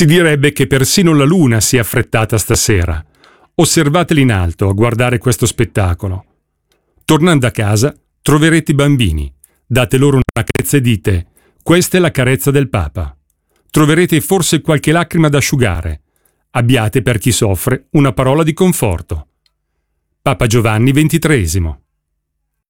Si direbbe che persino la luna si è affrettata stasera. Osservateli in alto a guardare questo spettacolo. Tornando a casa, troverete i bambini. Date loro una carezza e dite: questa è la carezza del Papa. Troverete forse qualche lacrima da asciugare. Abbiate per chi soffre una parola di conforto. Papa Giovanni XXIII.